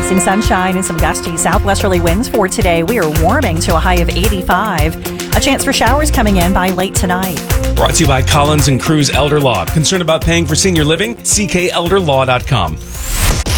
Some sunshine and some gusty southwesterly winds for today. We are warming to a high of 85. A chance for showers coming in by late tonight. Brought to you by Collins and Cruz Elder Law. Concerned about paying for senior living? CKElderlaw.com.